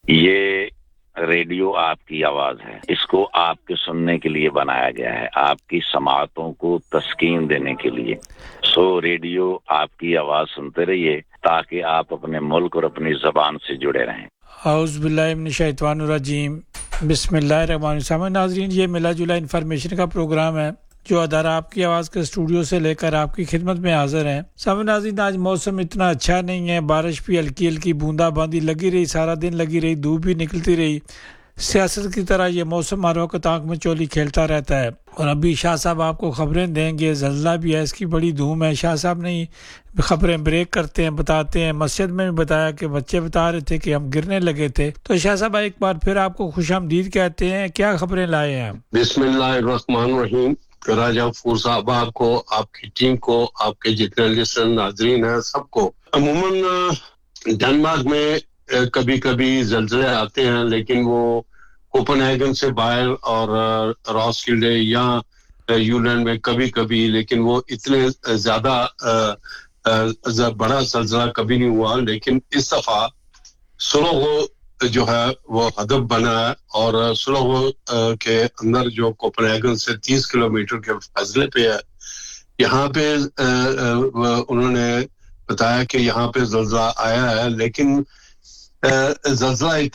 یہ ریڈیو آپ کی آواز ہے، اس کو آپ کے سننے کے لیے بنایا گیا ہے، آپ کی سماعتوں کو تسکین دینے کے لیے۔ ریڈیو آپ کی آواز سنتے رہیے تاکہ آپ اپنے ملک اور اپنی زبان سے جڑے رہیں۔ اعوذ باللہ من الشیطان الرجیم، بسم اللہ الرحمن الرحیم۔ ناظرین، یہ ملا جلا انفارمیشن کا پروگرام ہے جو ادارہ آپ کی آواز کے اسٹوڈیو سے لے کر آپ کی خدمت میں حاضر ہیں۔ سامعین ناظرین، آج موسم اتنا اچھا نہیں ہے، بارش بھی ہلکی ہلکی بوندا باندی لگی رہی، سارا دن لگی رہی، دھوپ بھی نکلتی رہی۔ سیاست کی طرح یہ موسم ہر وقت آنکھ میں چولی کھیلتا رہتا ہے۔ اور ابھی شاہ صاحب آپ کو خبریں دیں گے، زلزلہ بھی ہے، اس کی بڑی دھوم ہے۔ شاہ صاحب نے خبریں بریک کرتے ہیں، بتاتے ہیں۔ مسجد میں بھی بتایا کہ بچے بتا رہے تھے کہ ہم گرنے لگے تھے۔ تو شاہ صاحب ایک بار پھر آپ کو خوش آمدید کہتے ہیں، کیا خبریں لائے ہیں؟ بسم اللہ الرحمن الرحیم۔ راجہ فور صاحب کو، آپ کی ٹیم کو، آپ کے جتنے لسنر ناظرین ہیں سب کو، عموماً ڈنمارک میں کبھی کبھی زلزلے آتے ہیں، لیکن وہ کوپن ہیگن سے باہر اور راسکلڈے یا یولینڈ میں کبھی کبھی، لیکن وہ اتنے زیادہ بڑا زلزلہ کبھی نہیں ہوا۔ لیکن اس دفعہ سلوگو جو ہے وہ ہدف بنا ہے، اور سلوگو کے اندر جو کوپن ہیگن سے 30 کلومیٹر کے فاصلے پہ ہے، یہاں پہ انہوں نے بتایا کہ یہاں پہ زلزلہ آیا ہے، لیکن زلزلہ